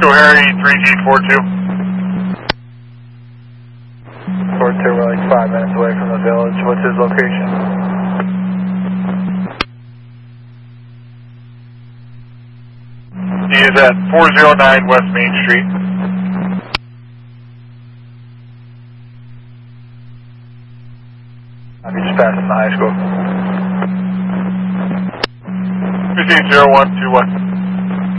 Harry 3G42. 42, we're like 5 minutes away from the village. What's his location? He is at 409 West Main Street. I'm just passing the high school. Received 0121.